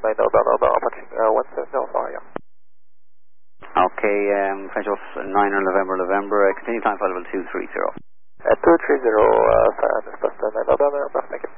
9 November, approaching 1705, yeah. Okay, French off 9 November, continue time flight level 230. 230, discuss 9 November, thank you.